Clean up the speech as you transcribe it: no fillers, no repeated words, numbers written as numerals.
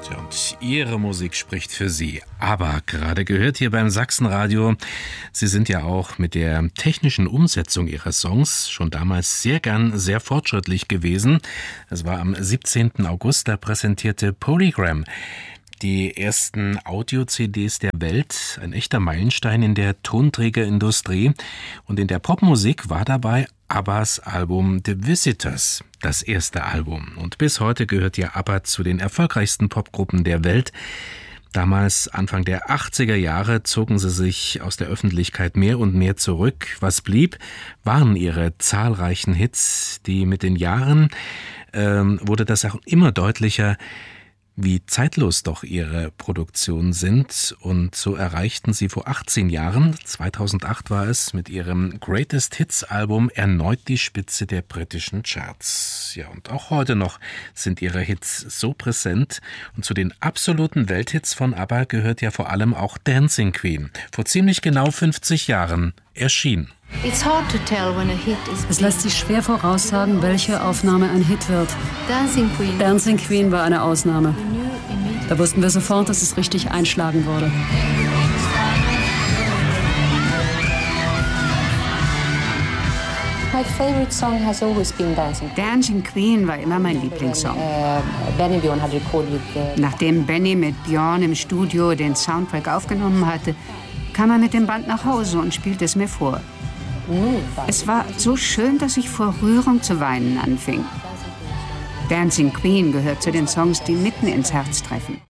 Ja, und Ihre Musik spricht für Sie. Aber gerade gehört hier beim Sachsenradio, Sie sind ja auch mit der technischen Umsetzung Ihrer Songs schon damals sehr fortschrittlich gewesen. Es war am 17. August, da präsentierte Polygram die ersten Audio-CDs der Welt, ein echter Meilenstein in der Tonträgerindustrie. Und in der Popmusik war dabei ABBAs Album The Visitors, das erste Album. Und bis heute gehört ja ABBA zu den erfolgreichsten Popgruppen der Welt. Damals, Anfang der 80er Jahre, zogen sie sich aus der Öffentlichkeit mehr und mehr zurück. Was blieb, waren ihre zahlreichen Hits, die mit den Jahren wurde das auch immer deutlicher, wie zeitlos doch ihre Produktionen sind. Und so erreichten sie vor 18 Jahren, 2008 war es, mit ihrem Greatest Hits Album erneut die Spitze der britischen Charts. Ja, und auch heute noch sind ihre Hits so präsent. Und zu den absoluten Welthits von ABBA gehört ja vor allem auch Dancing Queen. Vor ziemlich genau 50 Jahren erschien. Es lässt sich schwer voraussagen, welche Aufnahme ein Hit wird. Dancing Queen war eine Ausnahme. Da wussten wir sofort, dass es richtig einschlagen würde. Dancing Queen war immer mein Lieblingssong. Nachdem Benny mit Björn im Studio den Soundtrack aufgenommen hatte, kam er mit dem Band nach Hause und spielte es mir vor. Es war so schön, dass ich vor Rührung zu weinen anfing. Dancing Queen gehört zu den Songs, die mitten ins Herz treffen.